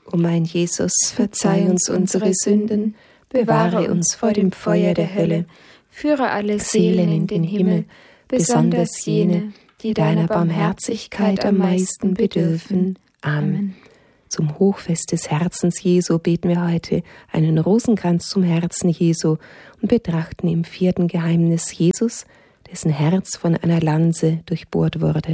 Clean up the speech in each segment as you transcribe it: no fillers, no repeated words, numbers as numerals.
O mein Jesus, verzeih uns unsere Sünden, bewahre uns vor dem Feuer der Hölle, führe alle Seelen in den Himmel, besonders jene, die deiner Barmherzigkeit am meisten bedürfen. Amen. Zum Hochfest des Herzens Jesu beten wir heute einen Rosenkranz zum Herzen Jesu und betrachten im 4. Geheimnis Jesus, dessen Herz von einer Lanze durchbohrt wurde.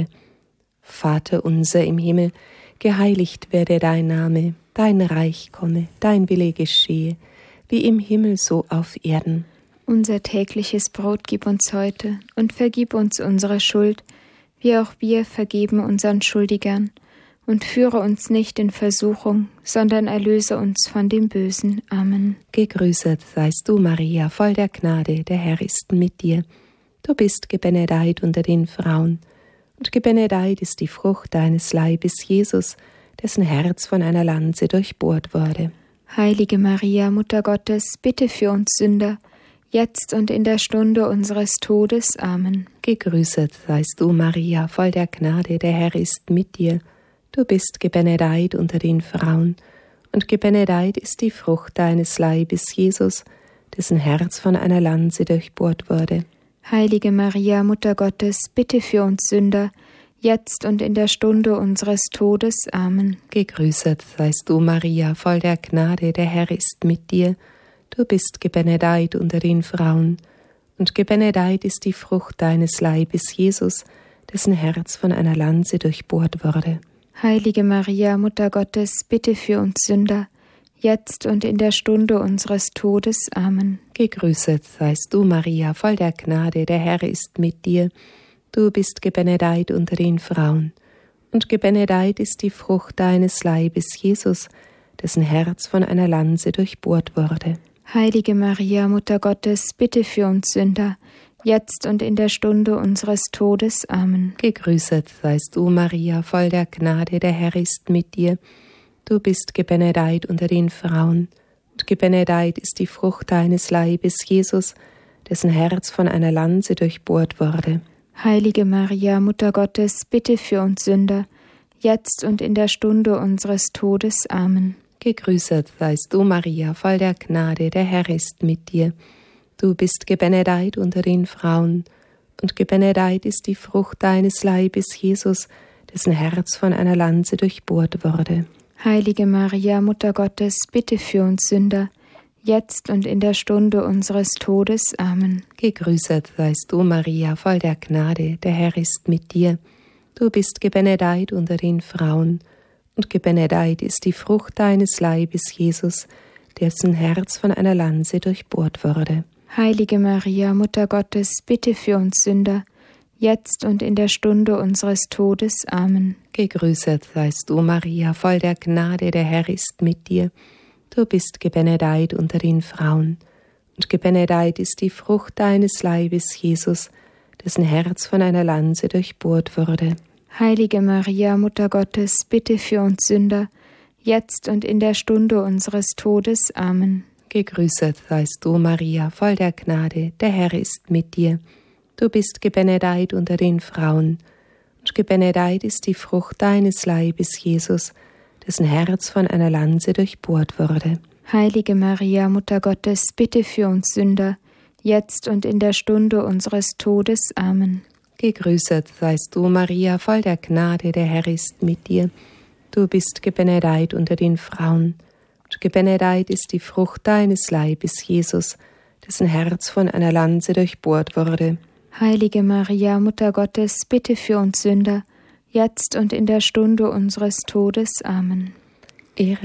Vater unser im Himmel, geheiligt werde dein Name, dein Reich komme, dein Wille geschehe, wie im Himmel so auf Erden. Unser tägliches Brot gib uns heute und vergib uns unsere Schuld, wie auch wir vergeben unseren Schuldigern. Und führe uns nicht in Versuchung, sondern erlöse uns von dem Bösen. Amen. Gegrüßet seist du, Maria, voll der Gnade, der Herr ist mit dir. Du bist gebenedeit unter den Frauen, und gebenedeit ist die Frucht deines Leibes, Jesus, dessen Herz von einer Lanze durchbohrt wurde. Heilige Maria, Mutter Gottes, bitte für uns Sünder, jetzt und in der Stunde unseres Todes. Amen. Gegrüßet seist du, Maria, voll der Gnade, der Herr ist mit dir. Du bist gebenedeit unter den Frauen, und gebenedeit ist die Frucht deines Leibes, Jesus, dessen Herz von einer Lanze durchbohrt wurde. Heilige Maria, Mutter Gottes, bitte für uns Sünder, jetzt und in der Stunde unseres Todes. Amen. Gegrüßet seist du, Maria, voll der Gnade, der Herr ist mit dir. Du bist gebenedeit unter den Frauen, und gebenedeit ist die Frucht deines Leibes, Jesus, dessen Herz von einer Lanze durchbohrt wurde. Heilige Maria, Mutter Gottes, bitte für uns Sünder, jetzt und in der Stunde unseres Todes. Amen. Gegrüßet seist du, Maria, voll der Gnade, der Herr ist mit dir. Du bist gebenedeit unter den Frauen, und gebenedeit ist die Frucht deines Leibes, Jesus, dessen Herz von einer Lanze durchbohrt wurde. Heilige Maria, Mutter Gottes, bitte für uns Sünder, jetzt und in der Stunde unseres Todes. Amen. Gegrüßet seist du, Maria, voll der Gnade, der Herr ist mit dir. Du bist gebenedeit unter den Frauen, und gebenedeit ist die Frucht deines Leibes, Jesus, dessen Herz von einer Lanze durchbohrt wurde. Heilige Maria, Mutter Gottes, bitte für uns Sünder, jetzt und in der Stunde unseres Todes. Amen. Gegrüßet seist du, Maria, voll der Gnade, der Herr ist mit dir. Du bist gebenedeit unter den Frauen, und gebenedeit ist die Frucht deines Leibes, Jesus, dessen Herz von einer Lanze durchbohrt wurde. Heilige Maria, Mutter Gottes, bitte für uns Sünder, jetzt und in der Stunde unseres Todes. Amen. Gegrüßet seist du, Maria, voll der Gnade, der Herr ist mit dir. Du bist gebenedeit unter den Frauen, und gebenedeit ist die Frucht deines Leibes, Jesus, dessen Herz von einer Lanze durchbohrt wurde. Heilige Maria, Mutter Gottes, bitte für uns Sünder, jetzt und in der Stunde unseres Todes. Amen. Gegrüßet seist du, Maria, voll der Gnade, der Herr ist mit dir. Du bist gebenedeit unter den Frauen, und gebenedeit ist die Frucht deines Leibes, Jesus, dessen Herz von einer Lanze durchbohrt wurde. Heilige Maria, Mutter Gottes, bitte für uns Sünder, jetzt und in der Stunde unseres Todes. Amen. Gegrüßet seist du, Maria, voll der Gnade, der Herr ist mit dir. Du bist gebenedeit unter den Frauen, und gebenedeit ist die Frucht deines Leibes, Jesus, dessen Herz von einer Lanze durchbohrt wurde. Heilige Maria, Mutter Gottes, bitte für uns Sünder, jetzt und in der Stunde unseres Todes. Amen. Gegrüßet seist du, Maria, voll der Gnade, der Herr ist mit dir. Du bist gebenedeit unter den Frauen, und gebenedeit ist die Frucht deines Leibes, Jesus, dessen Herz von einer Lanze durchbohrt wurde. Heilige Maria, Mutter Gottes, bitte für uns Sünder, jetzt und in der Stunde unseres Todes. Amen. Ehre